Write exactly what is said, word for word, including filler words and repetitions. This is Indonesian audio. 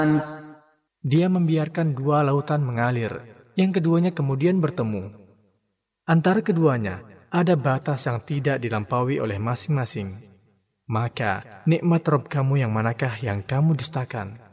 Dia membiarkan dua lautan mengalir, yang keduanya kemudian bertemu. Antara keduanya ada batas yang tidak dilampaui oleh masing-masing. Maka nikmat Rabb kamu yang manakah yang kamu dustakan?